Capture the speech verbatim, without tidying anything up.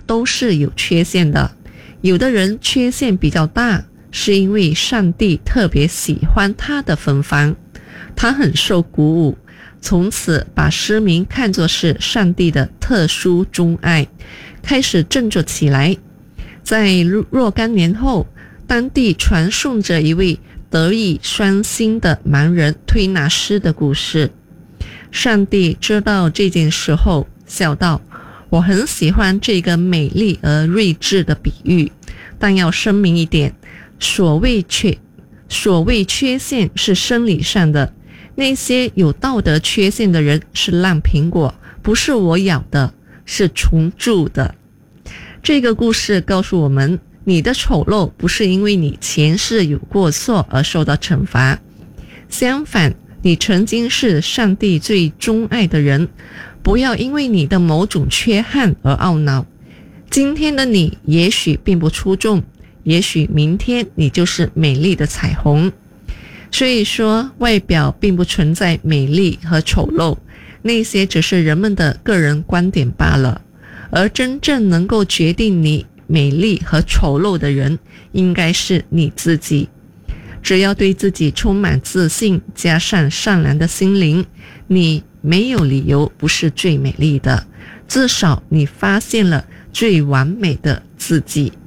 都是有缺陷的，有的人缺陷比较大，是因为上帝特别喜欢他的芬芳，他很受鼓舞，从此把失明看作是上帝的特殊钟爱，开始振作起来。在若干年后，当地传颂着一位德艺双馨的盲人推拿师的故事。上帝知道这件事后，笑道：我很喜欢这个美丽而睿智的比喻，但要声明一点，所谓缺所谓缺陷是生理上的，那些有道德缺陷的人是烂苹果，不是我咬的，是虫蛀的。这个故事告诉我们，你的丑陋不是因为你前世有过错而受到惩罚，相反，你曾经是上帝最钟爱的人，不要因为你的某种缺憾而懊恼。今天的你也许并不出众，也许明天你就是美丽的彩虹。所以说，外表并不存在美丽和丑陋，那些只是人们的个人观点罢了。而真正能够决定你美丽和丑陋的人，应该是你自己。只要对自己充满自信，加上善良的心灵，你没有理由不是最美丽的，至少你发现了最完美的自己。